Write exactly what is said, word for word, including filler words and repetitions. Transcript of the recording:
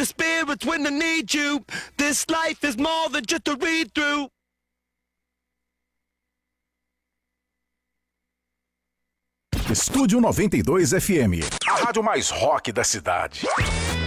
the spirits when I need you. This life is more than just a read-through. Estúdio noventa e dois F M, a rádio mais rock da cidade.